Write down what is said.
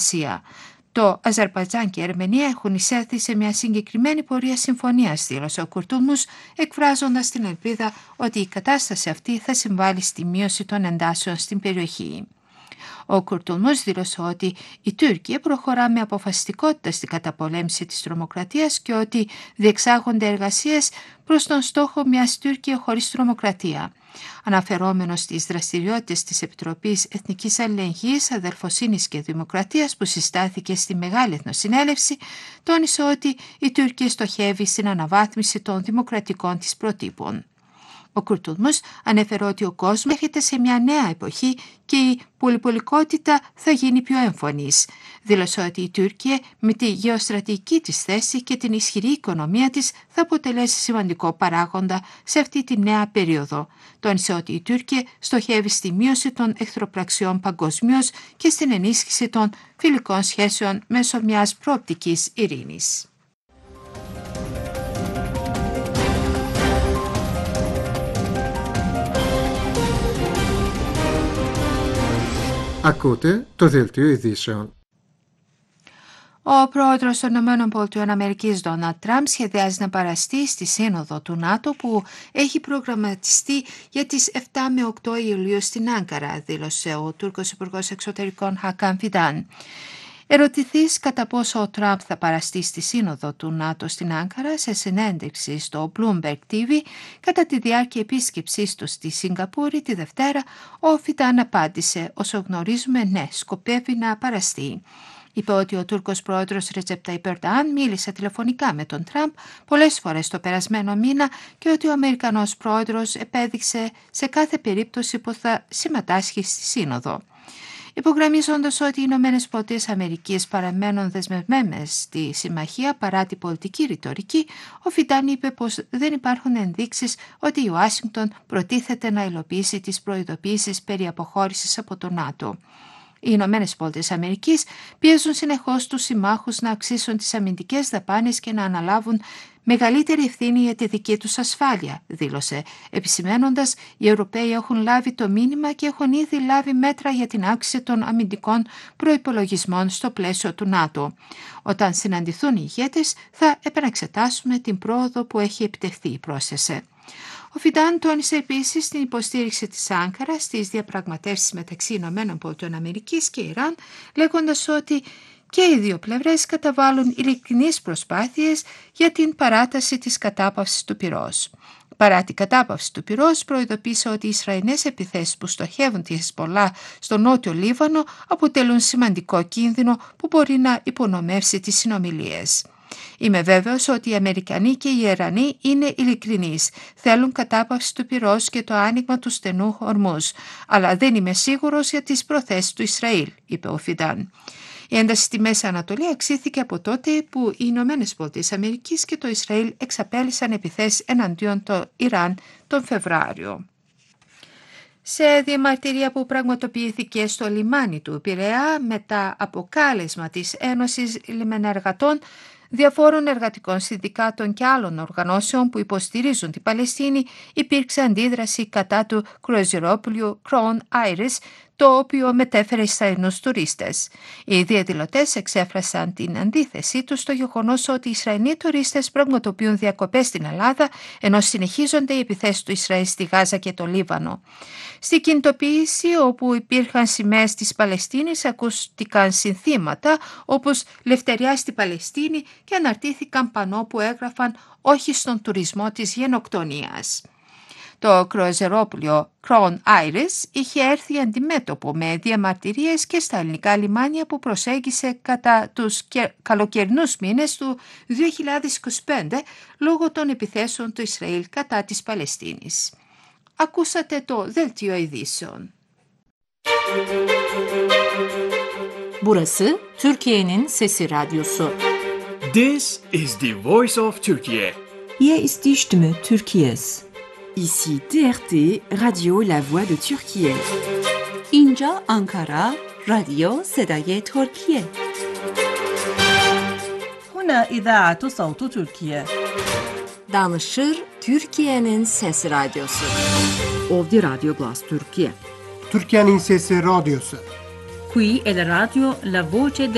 Ρωσία. Το Αζερμπαϊτζάν και η Αρμενία έχουν εισέλθει σε μια συγκεκριμένη πορεία συμφωνίας, δήλωσε ο Κουρτούλμους, εκφράζοντας την ελπίδα ότι η κατάσταση αυτή θα συμβάλλει στη μείωση των εντάσεων στην περιοχή. Ο Κουρτούλμους δήλωσε ότι η Τουρκία προχωρά με αποφασιστικότητα στην καταπολέμηση της τρομοκρατίας και ότι διεξάγονται εργασίες προς τον στόχο μιας Τουρκία χωρίς τρομοκρατία. Αναφερόμενος στις δραστηριότητες της Επιτροπής Εθνικής Αλληλεγγύης, Αδελφοσύνης και Δημοκρατίας που συστάθηκε στη Μεγάλη Εθνοσυνέλευση, τόνισε ότι η Τουρκία στοχεύει στην αναβάθμιση των δημοκρατικών της προτύπων. Ο Κουρτούλμους ανέφερε ότι ο κόσμος έρχεται σε μια νέα εποχή και η πολυπολικότητα θα γίνει πιο έμφωνης. Δήλωσε ότι η Τουρκία με τη γεωστρατηγική της θέση και την ισχυρή οικονομία της θα αποτελέσει σημαντικό παράγοντα σε αυτή τη νέα περίοδο. Τόνισε ότι η Τουρκία στοχεύει στη μείωση των εχθροπραξιών παγκοσμίως και στην ενίσχυση των φιλικών σχέσεων μέσω μιας προοπτικής ειρήνης. Ακούτε το δελτίο ειδήσεων. Ο πρόεδρος των ΗΠΑ, Ντόναλντ Τραμπ, σχεδιάζει να παραστεί στη Σύνοδο του ΝΑΤΟ που έχει προγραμματιστεί για τις 7 με 8 Ιουλίου στην Άγκαρα, δήλωσε ο Τούρκος Υπουργός Εξωτερικών Χακάν Φιντάν. Ερωτηθείς κατά πόσο ο Τραμπ θα παραστεί στη Σύνοδο του ΝΑΤΟ στην Άγκαρα, σε συνέντευξη στο Bloomberg TV κατά τη διάρκεια επίσκεψής του στη Σιγκαπούρη τη Δευτέρα, ο Φιντάν απάντησε: «Όσο γνωρίζουμε, ναι, σκοπεύει να παραστεί». Είπε ότι ο Τούρκος πρόεδρος Ρετζέπ Ταϊπ Ερντοάν μίλησε τηλεφωνικά με τον Τραμπ πολλές φορές το περασμένο μήνα και ότι ο Αμερικανός πρόεδρος επέδειξε σε κάθε περίπτωση που θα συμμετάσχει στη Σύνοδο. Υπογραμμίζοντας ότι οι ΗΠΑ παραμένουν δεσμευμένες στη συμμαχία παρά την πολιτική ρητορική, ο Φιντάν είπε πως δεν υπάρχουν ενδείξεις ότι η Ουάσιγκτον προτίθεται να υλοποιήσει τις προειδοποιήσεις περί αποχώρησης από το ΝΑΤΟ. Οι ΗΠΑ πιέζουν συνεχώς τους συμμάχους να αυξήσουν τις αμυντικές δαπάνες και να αναλάβουν μεγαλύτερη ευθύνη για τη δική τους ασφάλεια, δήλωσε, επισημαίνοντας οι Ευρωπαίοι έχουν λάβει το μήνυμα και έχουν ήδη λάβει μέτρα για την αύξηση των αμυντικών προϋπολογισμών στο πλαίσιο του ΝΑΤΟ. Όταν συναντηθούν οι ηγέτες θα επαναξετάσουμε την πρόοδο που έχει επιτευχθεί, πρόσθεσε. Ο Φιντάν τόνισε επίσης την υποστήριξη της Άνκαρας στις διαπραγματεύσεις μεταξύ ΗΠΑ και Ιράν, λέγοντας ότι και οι δύο πλευρές καταβάλουν ειλικρινείς προσπάθειες για την παράταση της κατάπαυσης του πυρός. Παρά την κατάπαυση του πυρός, προειδοποίησε ότι οι Ισραηλινές επιθέσεις που στοχεύουν τη Χεσμολάχ στο νότιο Λίβανο αποτελούν σημαντικό κίνδυνο που μπορεί να υπονομεύσει τις συνομιλίες. «Είμαι βέβαιος ότι οι Αμερικανοί και οι Ιρανοί είναι ειλικρινείς. Θέλουν κατάπαυση του πυρός και το άνοιγμα του στενού Ορμούζ, αλλά δεν είμαι σίγουρος για τις προθέσεις του Ισραήλ», είπε ο Φιντάν. Η ένταση στη Μέση Ανατολή αυξήθηκε από τότε που οι ΗΠΑ και το Ισραήλ εξαπέλυσαν επιθέσεις εναντίον του Ιράν τον Φεβρουάριο. Σε διαμαρτυρία που πραγματοποιήθηκε στο λιμάνι του Πειραιά μετά από κάλεσμα της Ένωσης Λιμενεργατών, διαφόρων εργατικών συνδικάτων και άλλων οργανώσεων που υποστηρίζουν την Παλαιστίνη, υπήρξε αντίδραση κατά του κρουαζιερόπλοιου Crown Iris, το οποίο μετέφερε Ισραηλινούς τουρίστες. Οι διαδηλωτές εξέφρασαν την αντίθεσή τους στο γεγονός ότι οι Ισραηλοί τουρίστες πραγματοποιούν διακοπές στην Ελλάδα, ενώ συνεχίζονται οι επιθέσεις του Ισραήλ στη Γάζα και το Λίβανο. Στη κινητοποίηση, όπου υπήρχαν σημαίες της Παλαιστίνης, ακούστηκαν συνθήματα όπως «Λευτεριά στη Παλαιστίνη» και αναρτήθηκαν πανό που έγραφαν «Όχι στον τουρισμό της γενοκτονίας». Το κρουαζιερόπλοιο Crown Iris είχε έρθει αντιμέτωπο με διαμαρτυρίες και στα ελληνικά λιμάνια που προσέγγισε κατά τους καλοκαιρινούς μήνες του 2025 λόγω των επιθέσεων του Ισραήλ κατά της Παλαιστίνης. Ακούσατε το δελτίο ειδήσεων. Burası Türkiye'nin Sesi Radyosu. This is the voice of Turkey. Hier ist die Stimme Türkiye's. Ici TRT, Radio La Voix de Türkiye. اینجا Ankara, Radio صدای ترکیه. هنا إذاعة صوت تركيا. Danışır Türkiye'nin Sesi Radyosu. Ovdje Radio Glas Türkiye. Türkiye'nin Sesi Radyosu. Qui è la radio La Voce